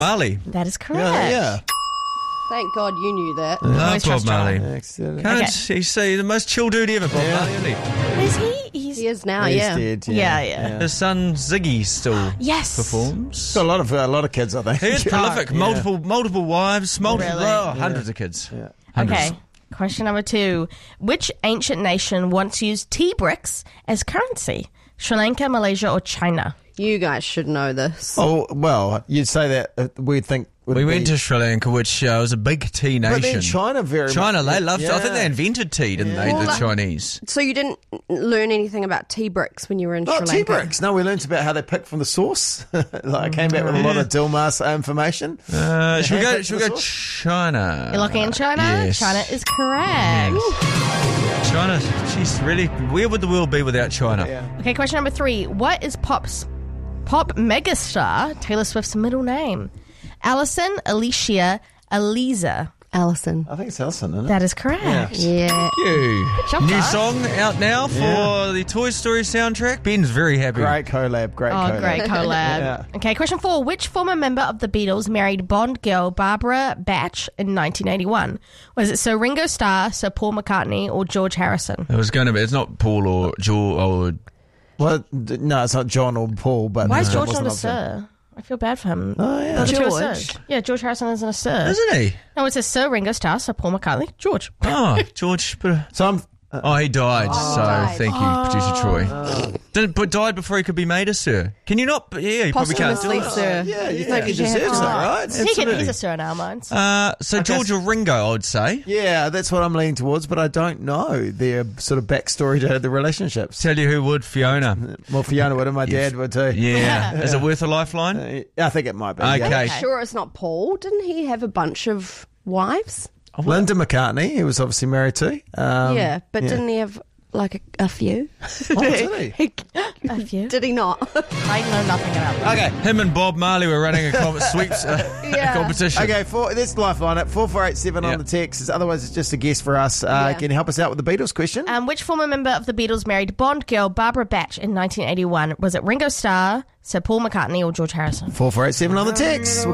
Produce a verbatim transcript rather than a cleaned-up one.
Marley. That is correct. Yeah, yeah. Thank God you knew that. Love Always Bob trust Marley. Excellent. Can't Okay. you see the most chill dude ever, Bob Yeah. Marley, isn't he? Is he? He's He is now, He's yeah. dead, Yeah, yeah. His son Ziggy still Yes. performs. Got a lot of a lot of kids, I think. He is prolific. Yeah. Multiple multiple wives, multiple Really? oh, hundreds of kids. Yeah. Hundreds. Okay. Question number two. Which ancient nation once used tea bricks as currency? Sri Lanka, Malaysia, or China? You guys should know this. Oh well, you'd say that uh, we'd think. Would We be, went to Sri Lanka, which uh, was a big tea nation. but then China very China, much, they loved. I think yeah. they invented tea, didn't they? Well, The that- Chinese. So you didn't learn anything about tea bricks when you were in Not Sri tea Lanka? bricks. No, we learnt about how they pick from the source. like I came back with a lot of Dilmas information. Uh, should we hand go? pick Should we the go? sauce? China. You're looking in China? Yes. China is correct. China. She's really. Where would the world be without China? Yeah. Okay, question number three. What is Pop's pop megastar Taylor Swift's middle name? Alison, Alicia, Eliza. Alison. I think it's Elson, isn't it? That is correct. Yeah. Yeah. You. job, New guys. song out now for Yeah. the Toy Story soundtrack. Ben's very happy. Great collab. Great Oh, collab. great collab. Yeah. Okay, question four. Which former member of the Beatles married Bond girl Barbara Batch in nineteen eighty-one? Was it Sir Ringo Starr, Sir Paul McCartney, or George Harrison? It was going to be. It's not Paul or George or. Well, d- no, it's not John or Paul, but Why is no, it George wasn't not a option. Sir? I feel bad for him. Oh, yeah. The other two are George? Sirs. Yeah, George Harrison isn't a Sir. Isn't he? No, it's a Sir Ringo Starr, Sir Paul McCartney, George. Oh, George. But, So I'm. oh, he died. so died. thank you, producer Troy. Didn't, but died before he could be made a Sir. Can you not? Yeah, you probably can't do Posthumously, it. sir. Yeah, you Yeah. think he You have deserves to- that, right? He can, Absolutely. he's a Sir in our minds. Uh, so Okay. George or Ringo, I would say. Yeah, that's what I'm leaning towards, but I don't know their sort of backstory to the relationships. Tell you who would, Fiona. Well, Fiona would and my dad would too. Yeah. Is it worth a lifeline? Uh, I think it might be. Okay. Yeah. Sure it's not Paul. Didn't he have a bunch of wives? Linda McCartney, he was obviously married to. Um, yeah, but yeah. didn't he have like a, a few? Oh, did he? A few. Did he not? I know nothing about that. Okay. Him and Bob Marley were running a com- sweeps uh, Yeah. competition. Okay, four, let's lifeline it. four four eight seven Yeah. on the text. Otherwise, it's just a guess for us. Uh, Yeah. Can you help us out with the Beatles question? Um, which former member of the Beatles married Bond girl Barbara Batch in nineteen eighty-one? Was it Ringo Starr, Sir Paul McCartney, or George Harrison? four four eight seven on the text.